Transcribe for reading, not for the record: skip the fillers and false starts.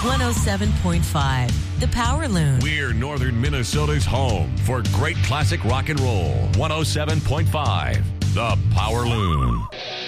107.5, The Power Loon. We're Northern Minnesota's home for great classic rock and roll. 107.5, The Power Loon.